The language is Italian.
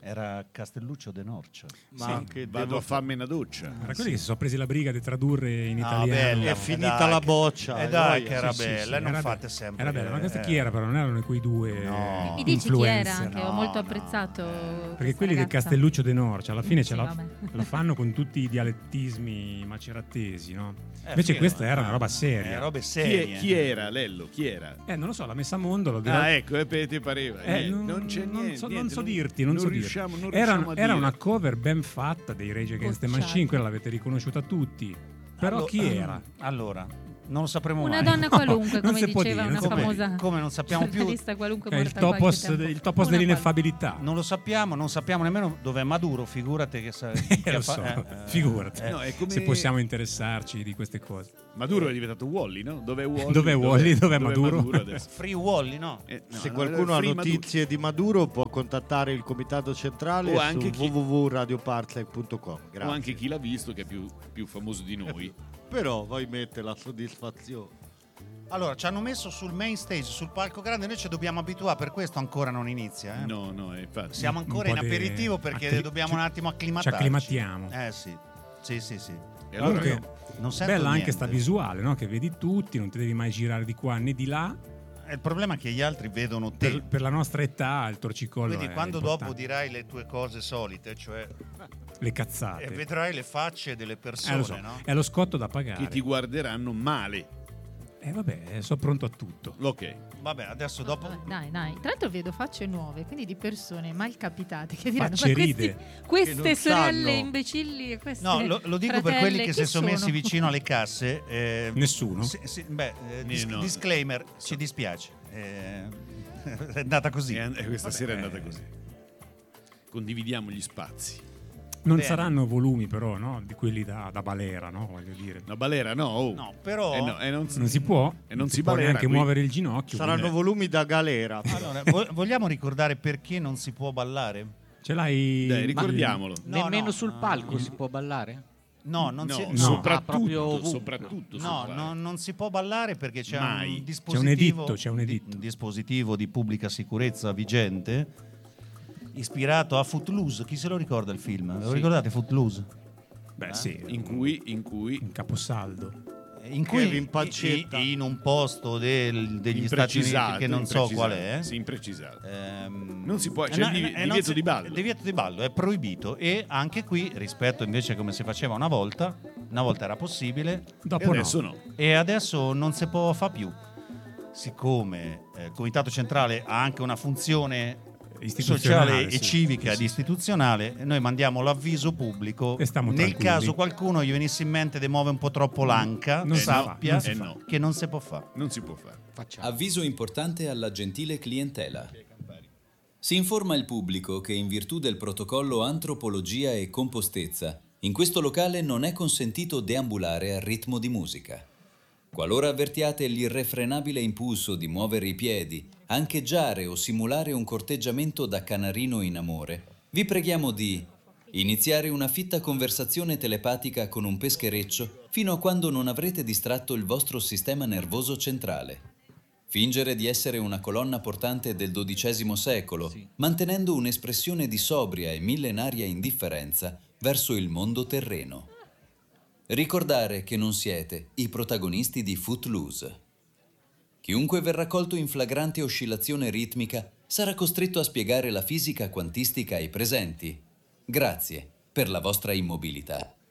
Era Castelluccio de Norcia. Ma anche vado a farmi una doccia. Era quelli che si sono presi la briga di tradurre in italiano. Bella, È finita la boccia. Dai, che era Sì, bella, non era fate sempre. Era bella, ma questa chi era però? Non erano quei due No. Mi dici chi era influencer. anche? Ho molto apprezzato. Perché questa quelli del ragazza. Castelluccio de Norcia alla fine Sì, vabbè. lo fanno con tutti i dialettismi maceratesi, no? Invece figo, questa era una roba seria. robe serie. Chi era, Lello? Chi era? Non lo so, l'ha messa a mondo, lo dirà. Ah, ecco, ti pareva. Non c'è niente. non so dirti. Non riusciamo a Era dire. una cover ben fatta dei Rage Against the Machine, quella l'avete riconosciuta tutti. Però chi era? Allora, non lo sapremo Una mai. donna qualunque, non come si può diceva dire, una non si può famosa come non sappiamo più. giornalista qualunque Il morta qualche topos, tempo. il topos Una dell'ineffabilità. Non lo sappiamo, non sappiamo nemmeno dove è Maduro, figurate che Lo so, figurati. No, è come- Se possiamo interessarci di queste cose. Maduro è diventato Wally, no? Dov'è Wally? Dov'è Wally? Dov'è Maduro? adesso? Free Wally, no? No, Se no, qualcuno ha Free notizie di Maduro può contattare il comitato centrale O su anche chi- www.radiopartec.com. Maduro. Grazie. O anche chi l'ha visto che è più famoso di noi. Però voi mette la soddisfazione. Allora, ci hanno messo sul main stage, sul palco grande, noi ci dobbiamo abituare, per questo ancora non inizia. No, infatti. Siamo ancora in po' di- aperitivo perché dobbiamo un attimo acclimatarci. Ci acclimatiamo. Sì. Sì. E allora Comunque, Non sento bella anche niente. sta visuale, no? Che vedi tutti, non ti devi mai girare di qua né di là. Il problema è che gli altri vedono te. Per la nostra età il torcicollo Quindi è quando importante. dopo dirai le tue cose solite, cioè Le cazzate. vedrai le facce delle persone, Lo so, no? è lo scotto da pagare. che ti guarderanno male. Vabbè, sono pronto a tutto. Ok. Vabbè, adesso dopo Dai. Tra l'altro vedo facce nuove, quindi di persone malcapitate che diranno: Facce ma ride. queste Che non sorelle sanno. imbecilli e queste No, lo dico per fratelle, quelli che chi si sono messi sono? vicino alle casse. Nessuno? No. Disclaimer, ci dispiace. È andata così. Questa sera è andata così. Condividiamo gli spazi. Non Bene. saranno volumi però, no? Di quelli da balera, no? Voglio dire. La balera no. Oh. No, però non Non si può. non si può balera neanche qui. muovere il ginocchio. Saranno quindi- volumi da galera. allora, vogliamo ricordare perché non si può ballare? Ce l'hai. Dai, ricordiamolo. No, Nemmeno no, sul no, palco no. si può ballare? No, non si no. soprattutto proprio sul No, palco. non si può ballare perché c'è Mai. un dispositivo, C'è un editto. un dispositivo di pubblica sicurezza vigente ispirato a Footloose. Chi se lo ricorda il film? Lo ricordate Footloose? Beh, sì. In cui Un caposaldo. In Kevin Pancetta. in un posto degli Stati Uniti che non so qual è. Sì, imprecisato. Non Non si può, c'è il divieto di ballo. Il divieto di ballo è proibito e anche qui, rispetto invece a come si faceva una volta era possibile Dopo E adesso no. e adesso non si può fare più. Siccome il Comitato Centrale ha anche una funzione Istituzionale, sociale e sì. civica ed istituzionale, noi mandiamo l'avviso pubblico. E stiamo Nel tranquilli. caso qualcuno gli venisse in mente di muove un po' troppo l'anca, Non si sappia fa, non si fa. che non si può fare. Non si può fare. Avviso importante alla gentile clientela. Si informa il pubblico che in virtù del protocollo Antropologia e Compostezza, in questo locale non è consentito deambulare al ritmo di musica. Qualora avvertiate l'irrefrenabile impulso di muovere i piedi, ancheggiare o simulare un corteggiamento da canarino in amore, vi preghiamo di iniziare una fitta conversazione telepatica con un peschereccio fino a quando non avrete distratto il vostro sistema nervoso centrale. Fingere di essere una colonna portante del XII secolo, mantenendo un'espressione di sobria e millenaria indifferenza verso il mondo terreno. Ricordare che non siete i protagonisti di Footloose. Chiunque verrà colto in flagrante oscillazione ritmica sarà costretto a spiegare la fisica quantistica ai presenti. Grazie per la vostra immobilità.